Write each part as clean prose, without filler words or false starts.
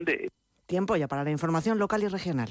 Tiempo ya para la información local y regional.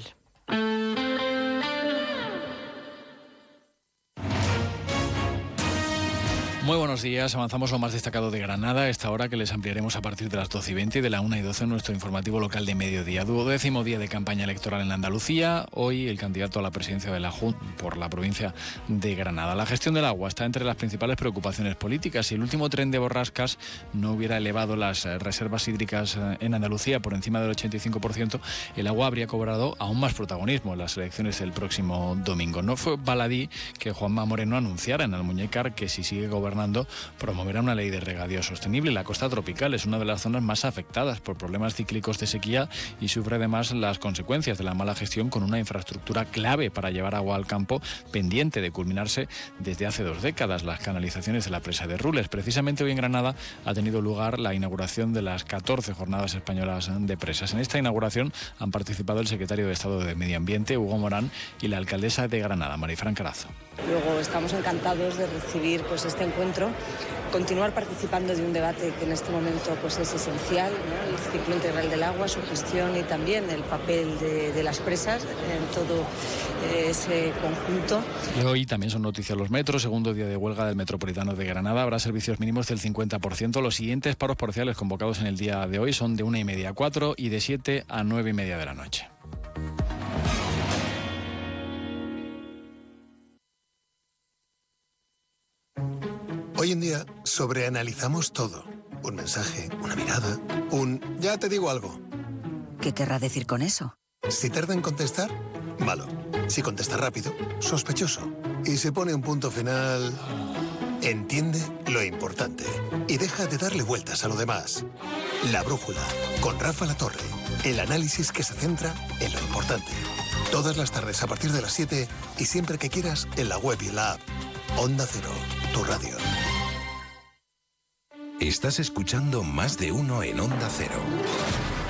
Muy buenos días, avanzamos lo más destacado de Granada, a esta hora que les ampliaremos a partir de las 12:20 y de la 1:12 en nuestro informativo local de mediodía. 12º día de campaña electoral en Andalucía, hoy el candidato a la presidencia de la Junta por la provincia de Granada. La gestión del agua está entre las principales preocupaciones políticas. Si el último tren de borrascas no hubiera elevado las reservas hídricas en Andalucía por encima del 85%, el agua habría cobrado aún más protagonismo en las elecciones del próximo domingo. No fue baladí que Juanma Moreno anunciara en Almuñécar que si sigue gobernando promoverá una ley de regadío sostenible. La costa tropical es una de las zonas más afectadas por problemas cíclicos de sequía y sufre además las consecuencias de la mala gestión, con una infraestructura clave para llevar agua al campo pendiente de culminarse desde hace 2 décadas, las canalizaciones de la presa de Rules. Precisamente hoy en Granada ha tenido lugar la inauguración de las 14 jornadas españolas de presas. En esta inauguración han participado el secretario de Estado de Medio Ambiente, Hugo Morán, y la alcaldesa de Granada, Marifran Carazo. Luego estamos encantados de recibir este encuentro, continuar participando de un debate que en este momento es esencial, ¿no? El ciclo integral del agua, su gestión y también el papel de las presas en todo ese conjunto. Y hoy también son noticias los metros. Segundo día de huelga del Metropolitano de Granada. Habrá servicios mínimos del 50%. Los siguientes paros parciales convocados en el día de hoy son de 1:30 a 4 y de 7 a 9:30 de la noche. Hoy en día sobreanalizamos todo. Un mensaje, una mirada, ya te digo algo. ¿Qué querrá decir con eso? Si tarda en contestar, malo. Si contesta rápido, sospechoso. Y se pone un punto final, entiende lo importante y deja de darle vueltas a lo demás. La Brújula, con Rafa Latorre. El análisis que se centra en lo importante. Todas las tardes a partir de las 7 y siempre que quieras en la web y en la app. Onda Cero, tu radio. Estás escuchando Más de Uno en Onda Cero.